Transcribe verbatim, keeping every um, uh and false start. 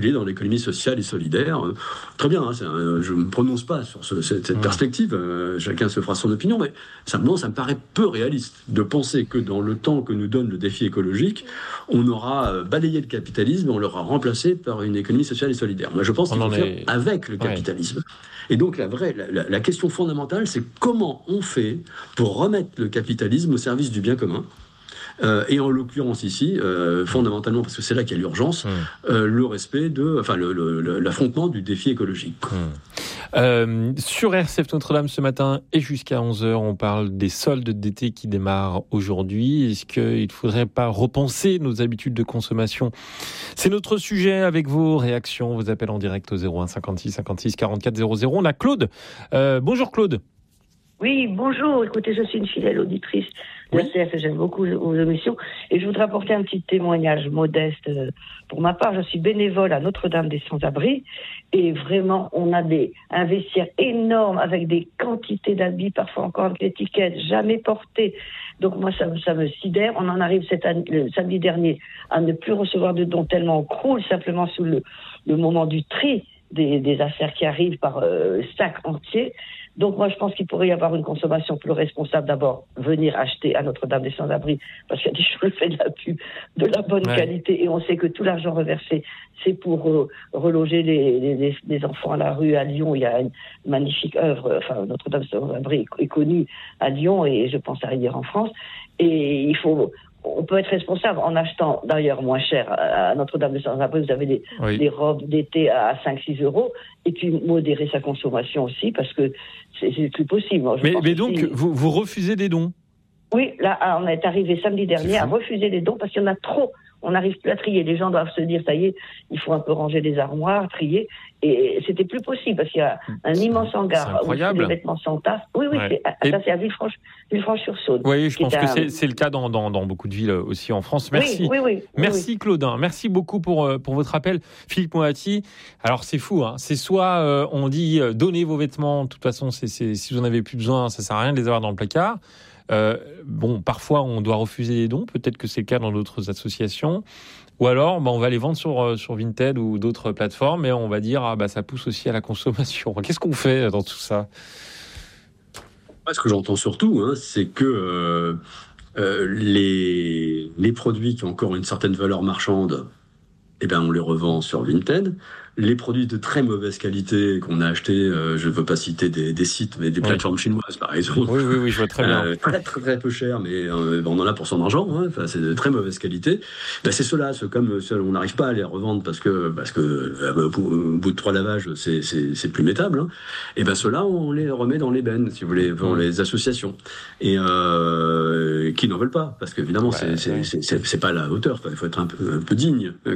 dans l'économie sociale et solidaire. Euh, très bien, hein, c'est un, je ne me prononce pas sur ce, cette, cette mmh. perspective, euh, chacun se fera son opinion, mais simplement ça me paraît peu réaliste de penser que dans le temps que nous donne le défi écologique, on aura balayé le capitalisme et on l'aura remplacé par une économie sociale et solidaire. Moi je pense qu'il faut faire est... avec le capitalisme. Ouais. Et donc la, vraie, la, la, la question fondamentale, c'est comment on fait pour remettre le capitalisme au service du bien commun. Euh, et en l'occurrence ici, euh, fondamentalement, parce que c'est là qu'il y a l'urgence, mmh. euh, le respect de, enfin, le, le, l'affrontement du défi écologique. Mmh. Euh, sur R C F Notre-Dame ce matin et jusqu'à onze heures, on parle des soldes d'été qui démarrent aujourd'hui. Est-ce qu'il ne faudrait pas repenser nos habitudes de consommation ? C'est notre sujet avec vos réactions, vos appels en direct au zéro un cinquante-six cinquante-six quarante-quatre zéro zéro. On a Claude. Euh, bonjour Claude. Oui, bonjour. Écoutez, je suis une fidèle auditrice de oui. R C F, j'aime beaucoup vos émissions. Et je voudrais apporter un petit témoignage modeste. Pour ma part, je suis bénévole à Notre-Dame des Sans-Abris. Et vraiment, on a des, un vestiaire énorme avec des quantités d'habits, parfois encore avec l'étiquette, jamais portées. Donc moi, ça, ça me sidère. On en arrive cette année, le samedi dernier à ne plus recevoir de dons tellement on croule simplement sous le, le moment du tri des, des affaires qui arrivent par euh, sac entier. Donc moi, je pense qu'il pourrait y avoir une consommation plus responsable. D'abord, venir acheter à Notre-Dame des Sans-Abris, parce qu'il y a des choses fait de la pub de la bonne ouais. qualité, et on sait que tout l'argent reversé, c'est pour euh, reloger les, les, les enfants à la rue à Lyon. Il y a une magnifique œuvre, enfin Notre-Dame des Sans-Abris est connue à Lyon, et je pense à Rivière en France. Et il faut... On peut être responsable en achetant d'ailleurs moins cher à Notre-Dame de Sans-Abri. Vous avez des, oui. des robes d'été à cinq à six euros, et puis modérer sa consommation aussi, parce que c'est, c'est plus possible. Moi, je mais, pense mais donc, aussi... vous, vous refusez des dons ? Oui, là, on est arrivé samedi dernier à refuser des dons parce qu'il y en a trop. On n'arrive plus à trier. Les gens doivent se dire, ça y est, il faut un peu ranger les armoires, trier. Et c'était plus possible parce qu'il y a un immense hangar où les vêtements s'entassent. Oui, oui, ouais. c'est, ça c'est à Villefranche, Villefranche-sur-Saône. Oui, je pense que un... c'est, c'est le cas dans, dans, dans beaucoup de villes aussi en France. Merci. Oui, oui, oui, Merci oui. Claudin. Merci beaucoup pour, pour votre appel. Philippe Moati. Alors c'est fou, hein. C'est soit euh, on dit euh, donnez vos vêtements. De toute façon, c'est, c'est, si vous en avez plus besoin, ça sert à rien de les avoir dans le placard. Euh, bon, parfois on doit refuser les dons, peut-être que c'est le cas dans d'autres associations, ou alors bah, on va les vendre sur, sur Vinted ou d'autres plateformes et on va dire ah, bah, ça pousse aussi à la consommation. Qu'est-ce qu'on fait dans tout ça ? Ce que j'entends surtout, hein, c'est que euh, euh, les, les produits qui ont encore une certaine valeur marchande, eh ben, on les revend sur Vinted. Les produits de très mauvaise qualité qu'on a achetés, euh, je ne veux pas citer des, des sites, mais des oui. plateformes chinoises, par exemple. Oui, oui, oui, je vois très bien. Euh, très, très, très peu cher, mais euh, on en a pour son argent. Hein. Enfin, c'est de très mauvaise qualité. Ben, c'est ceux-là, ceux comme ceux, on n'arrive pas à les revendre parce que, parce que euh, au bout de trois lavages, c'est, c'est, c'est plus mettable. Hein. Et ben ceux-là, on les remet dans les bennes, si vous voulez, dans mmh. les associations, et euh, qui n'en veulent pas, parce qu'évidemment, ouais, c'est, ouais. c'est, c'est, c'est, c'est pas à la hauteur. Il faut être un peu, un peu digne.